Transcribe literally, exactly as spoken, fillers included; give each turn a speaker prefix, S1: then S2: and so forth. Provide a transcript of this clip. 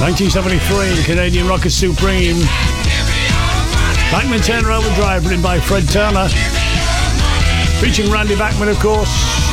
S1: nineteen seventy-three, Canadian rocker Supreme. Bachman Turner Overdrive, written by Fred Turner. Featuring Randy Bachman, of course.